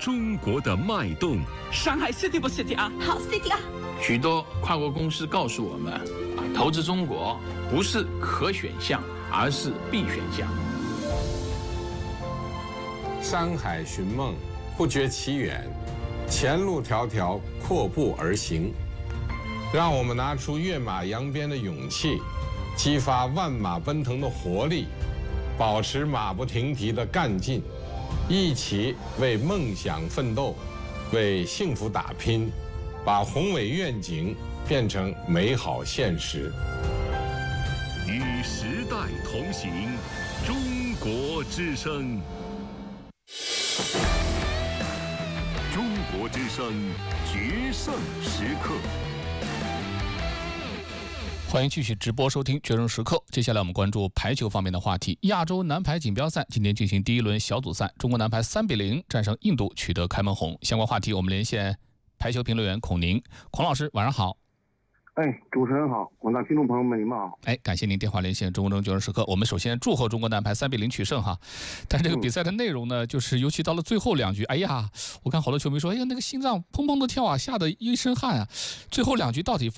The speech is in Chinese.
中国的脉动。 上海 City 不 City 啊？ 好 City 啊！ 许多跨国公司告诉我们，投资中国不是可选项，而是必选项。 山海寻梦，不觉其远，前路迢迢，阔步而行。让我们拿出跃马扬鞭的勇气，激发万马奔腾的活力，保持马不停蹄的干劲，一起为梦想奋斗，为幸福打拼，把宏伟愿景变成美好现实。 与时代同行，中国之声。中国之声决胜时刻。 欢迎继续直播收听《决胜时刻》。接下来我们关注排球方面的话题。亚洲男排锦标赛今天进行第一轮小组赛，中国男排3-0战胜印度，取得开门红。相关话题我们连线排球评论员孔宁。孔老师，晚上好。 主持人好，广大听众朋友们，你们好。 感谢您电话连线中国决胜时刻。我们首先祝贺中国男排3-0取胜哈。但是这个比赛的内容呢，就是尤其到了最后2局，我看好多球迷说，那个心脏砰砰的跳啊，吓得一身汗啊。最后2局到底